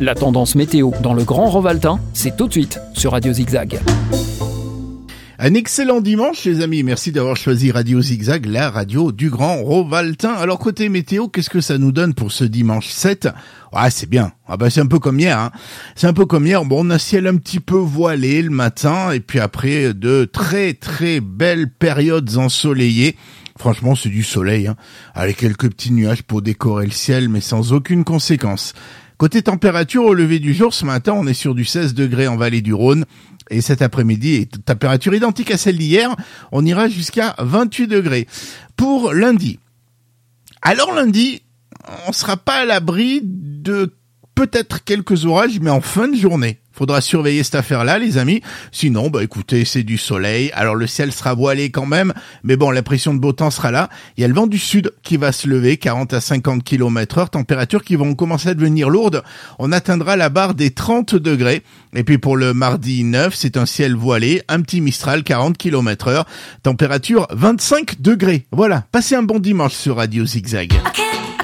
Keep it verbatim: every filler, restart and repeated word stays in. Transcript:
La tendance météo dans le Grand Rovaltain, c'est tout de suite sur Radio Zigzag. Un excellent dimanche les amis, merci d'avoir choisi Radio Zigzag, la radio du Grand Rovaltain. Alors côté météo, qu'est-ce que ça nous donne pour ce dimanche sept ? Ah c'est bien, ah bah c'est un peu comme hier, hein. C'est un peu comme hier, bon on a un ciel un petit peu voilé le matin, et puis après de très très belles périodes ensoleillées. Franchement c'est du soleil, hein, avec quelques petits nuages pour décorer le ciel, mais sans aucune conséquence. Côté température, au lever du jour, ce matin on est sur du seize degrés en vallée du Rhône. Et cet après-midi, température identique à celle d'hier, on ira jusqu'à vingt-huit degrés. Pour lundi. Alors lundi, on sera pas à l'abri de peut-être quelques orages, mais en fin de journée. Faudra surveiller cette affaire-là, les amis. Sinon, bah écoutez, c'est du soleil. Alors le ciel sera voilé quand même, mais bon, la pression de beau temps sera là. Il y a le vent du sud qui va se lever, quarante à cinquante kilomètres heure, températures qui vont commencer à devenir lourdes. On atteindra la barre des trente degrés. Et puis pour le mardi neuf, c'est un ciel voilé, un petit Mistral, quarante kilomètres heure, température vingt-cinq degrés. Voilà, passez un bon dimanche sur Radio Zigzag. Okay.